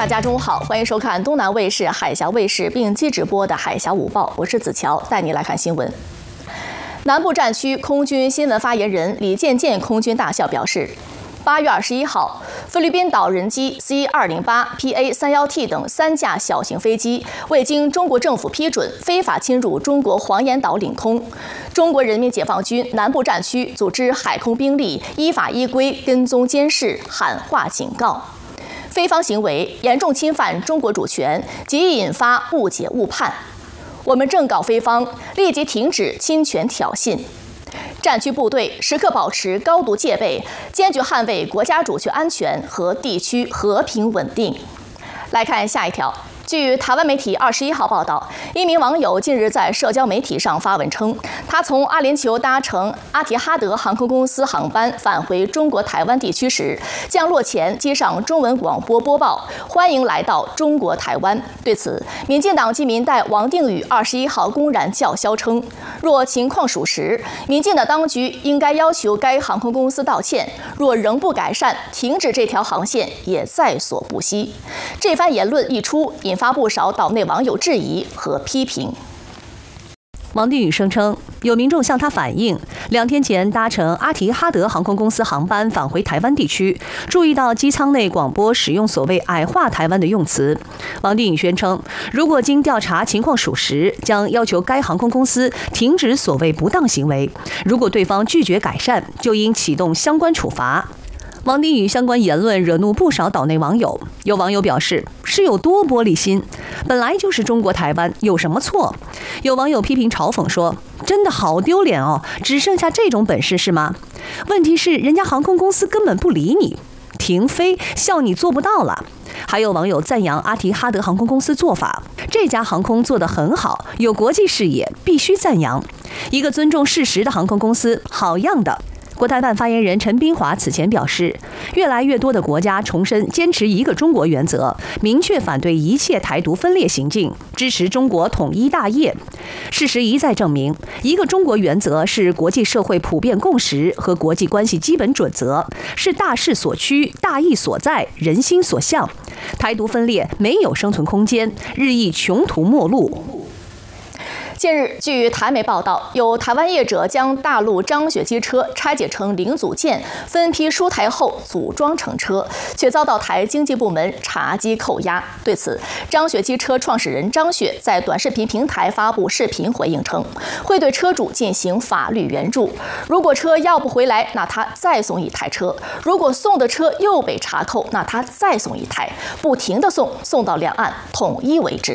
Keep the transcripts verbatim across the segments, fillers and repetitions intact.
大家中午好，欢迎收看东南卫视、海峡卫视并机直播的《海峡午报》，我是子乔，带你来看新闻。南部战区空军新闻发言人李建建空军大校表示，八月二十一号，菲律宾岛人机 C 二零八、P A 三十一 T 等三架小型飞机未经中国政府批准，非法侵入中国黄岩岛领空。中国人民解放军南部战区组织海空兵力依法依规跟踪监视，喊话警告。菲方行为严重侵犯中国主权，极易引发误解误判。我们正告菲方立即停止侵权挑衅。战区部队时刻保持高度戒备，坚决捍卫国家主权安全和地区和平稳定。来看下一条。据台湾媒体二十一号报道，一名网友近日在社交媒体上发文称，他从阿联酋搭乘阿提哈德航空公司航班返回中国台湾地区时，降落前机上中文广播播报“欢迎来到中国台湾”。对此，民进党籍民代王定宇二十一号公然叫嚣称，若情况属实，民进党当局应该要求该航空公司道歉；若仍不改善，停止这条航线也在所不惜。这番言论一出，引发不少岛内网友质疑和批评。 王定宇声称，有民众向他反映，两天前搭乘阿提哈德航空公司航班返回台湾地区，注意到机舱内广播使用所谓矮化台湾的用词。王定宇宣称，如果经调查情况属实，将要求该航空公司停止所谓不当行为，如果对方拒绝改善，就应启动相关处罚。王定宇相关言论惹怒不少岛内网友，有网友表示是有多玻璃心，本来就是中国台湾，有什么错？有网友批评嘲讽说，真的好丢脸哦，只剩下这种本事是吗？问题是人家航空公司根本不理你，停飞笑你做不到了。还有网友赞扬阿提哈德航空公司做法，这家航空做得很好，有国际视野，必须赞扬。一个尊重事实的航空公司，好样的。国台办发言人陈斌华此前表示，越来越多的国家重申坚持一个中国原则，明确反对一切台独分裂行径，支持中国统一大业。事实一再证明，一个中国原则是国际社会普遍共识和国际关系基本准则，是大势所趋、大义所在、人心所向。台独分裂没有生存空间，日益穷途末路。 近日，据台媒报道，有台湾业者将大陆张雪机车拆解成零组件，分批输台后组装成车，却遭到台经济部门查缉扣押。对此，张雪机车创始人张雪在短视频平台发布视频回应称，会对车主进行法律援助，如果车要不回来，那他再送一台车；如果送的车又被查扣，那他再送一台，不停地送，送到两岸统一为止。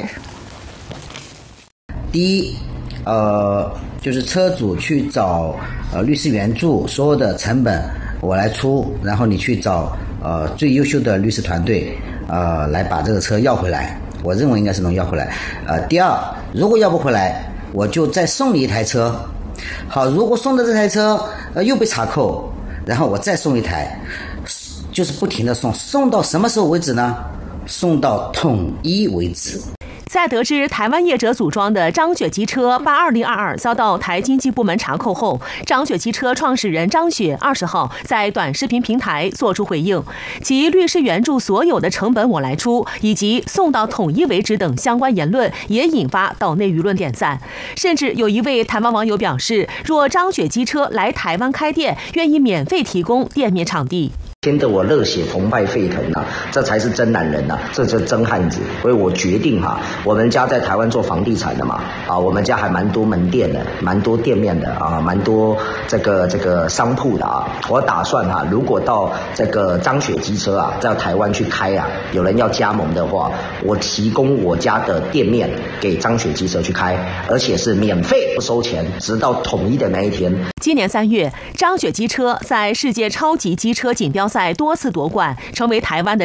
第一，呃，就是车主去找呃律师援助，所有的成本我来出，然后你去找呃最优秀的律师团队，呃来把这个车要回来。我认为应该是能要回来。呃，第二，如果要不回来，我就再送你一台车。好，如果送的这台车呃又被查扣，然后我再送一台，就是不停的送，送到什么时候为止呢？送到统一为止。 在得知台湾业者组装的张雪机车八二零二二遭到台经济部门查扣后，张雪机车创始人张雪二十号在短视频平台作出回应，其律师援助所有的成本我来出，以及送到统一为止等相关言论也引发岛内舆论点赞。甚至有一位台湾网友表示，若张雪机车来台湾开店，愿意免费提供店面场地。 听得我热血澎湃沸腾啊！这才是真男人啊，这是真汉子。所以我决定哈、啊，我们家在台湾做房地产的嘛，啊，我们家还蛮多门店的，蛮多店面的啊，蛮多这个这个商铺的啊。我打算哈、啊，如果到这个张雪机车啊，在台湾去开啊，有人要加盟的话，我提供我家的店面给张雪机车去开，而且是免费不收钱，直到统一的那一天。 今年三月，张雪机车在世界超级机车锦标赛多次夺冠，成为台湾的